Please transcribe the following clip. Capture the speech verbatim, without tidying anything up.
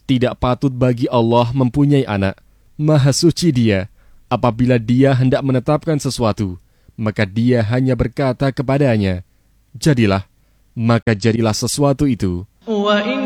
Tidak patut bagi Allah mempunyai anak. Maha suci Dia. Apabila Dia hendak menetapkan sesuatu, maka Dia hanya berkata kepadanya, jadilah, maka jadilah sesuatu itu.